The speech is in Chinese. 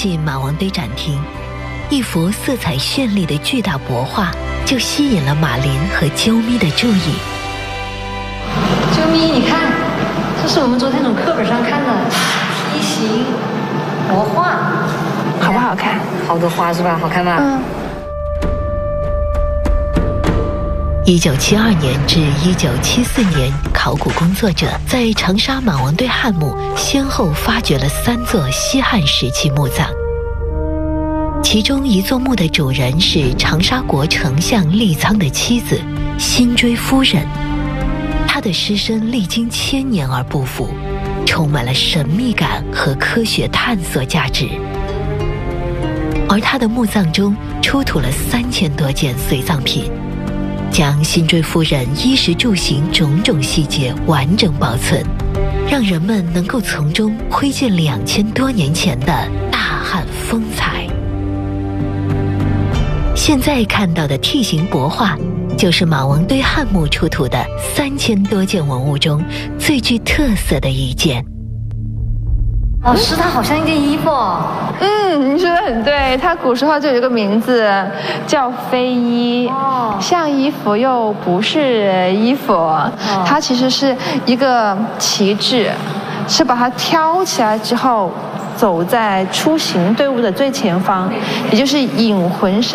进马王堆展厅，一幅色彩绚丽的巨大帛画就吸引了马林和啾咪的注意。 啾咪，你看，这是我们昨天从课本上看的梯形帛画， 好不好看？ 好多花是吧？好看吗 ？1972年至1974年，考古工作者在长沙马王堆汉墓先后发掘了3座西汉时期墓葬，其中一座墓的主人是长沙国丞相利苍的妻子辛追夫人，她的尸身历经1000年而不腐，充满了神秘感和科学探索价值。而她的墓葬中出土了3000多件随葬品，将辛追夫人衣食住行种种细节完整保存，让人们能够从中窥见2000多年前的大汉风采。现在看到的梯形帛画，就是马王堆汉墓出土的3000多件文物中最具特色的一件。 老师，它好像一件衣服哦。 你说的很对，它古时候就有一个名字叫飞衣，像衣服又不是衣服，它其实是一个旗帜，是把它挑起来之后走在出行队伍的最前方，也就是引魂神